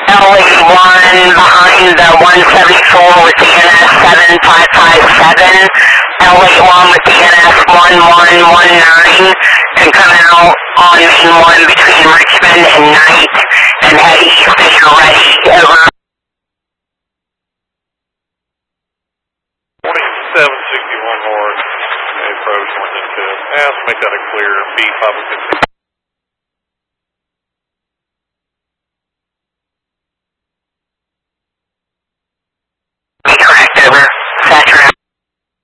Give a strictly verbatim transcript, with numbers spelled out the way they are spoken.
L eighty-one behind the one seventy-four with the N S seven five five seven, L eighty-one with the N S one one one nine, and come out on Main one between Richmond and Knight, and head east if you're ready. Over. twenty-seven sixty-one north, approach one ten. Ask, make that a clear, B five oh six.